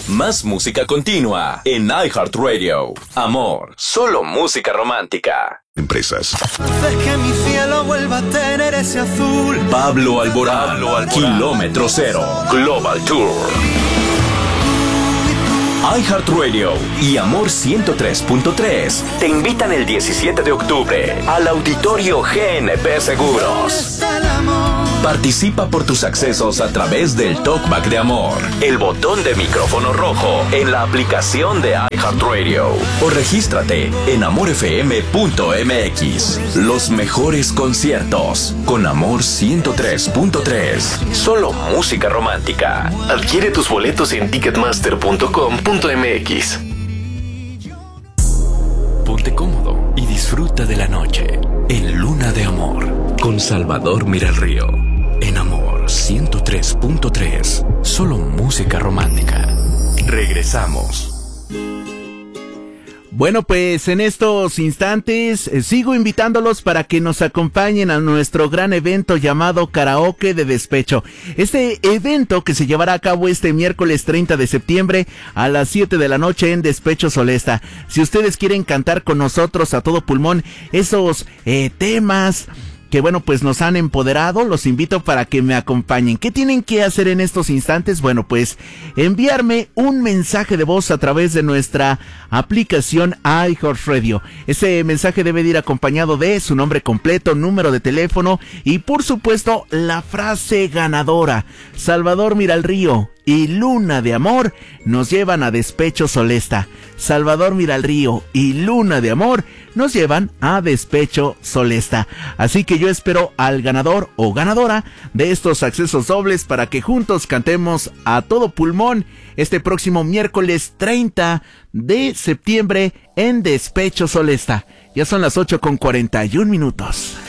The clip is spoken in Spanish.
Más música continua en iHeartRadio. Amor, solo música romántica. Empresas. Haces que mi cielo vuelva a tener ese azul. Pablo Alborán, Kilómetro Cero, Global Tour. iHeartRadio y Amor 103.3 te invitan el 17 de octubre al Auditorio GNP Seguros. Participa por tus accesos a través del Talkback de Amor, el botón de micrófono rojo en la aplicación de iHeartRadio o regístrate en amorfm.mx. Los mejores conciertos con Amor 103.3. Solo música romántica. Adquiere tus boletos en ticketmaster.com.mx. Ponte cómodo y disfruta de la noche en Luna de Amor con Salvador Miralrío. En Amor 103.3. Solo música romántica. Regresamos. Bueno, pues en estos instantes sigo invitándolos para que nos acompañen a nuestro gran evento llamado Karaoke de Despecho. Este evento que se llevará a cabo este miércoles 30 de septiembre a las 7 de la noche en Despecho Solesta. Si ustedes quieren cantar con nosotros a todo pulmón esos temas que bueno, pues nos han empoderado, los invito para que me acompañen. ¿Qué tienen que hacer en estos instantes? Bueno, pues enviarme un mensaje de voz a través de nuestra aplicación iHeartRadio. Ese mensaje debe de ir acompañado de su nombre completo, número de teléfono y por supuesto la frase ganadora. Salvador Miralrío y Luna de Amor nos llevan a Despecho Solesta. Salvador Miralrío y Luna de Amor nos llevan a Despecho Solesta. Así que yo espero al ganador o ganadora de estos accesos dobles para que juntos cantemos a todo pulmón este próximo miércoles 30 de septiembre en Despecho Solesta. Ya son las 8:41.